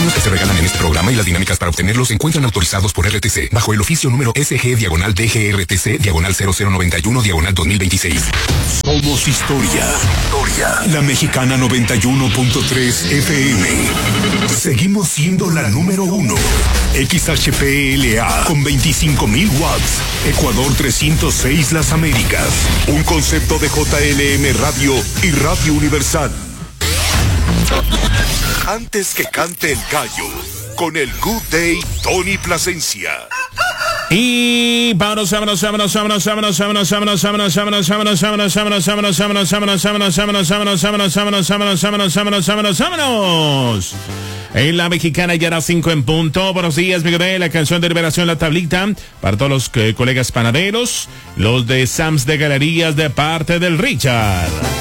premios que se regalan en este programa y las dinámicas para obtenerlos se encuentran autorizados por RTC bajo el oficio número SG/DGRTC/0091/2026. Somos historia. La Mexicana 91.3 FM. Seguimos siendo la número 1. XHPLA con 25,000 watts. Ecuador 306 Las Américas. Un concepto de JLM Radio y Radio Universal. Antes que cante el gallo, con el Good Day Tony Plasencia. Y vámonos. En la Mexicana ya era 5 en punto. Buenos días, Miguel. La canción de liberación, la tablita. Para todos los colegas panaderos. Los de Sams de Galerías de parte del Richard.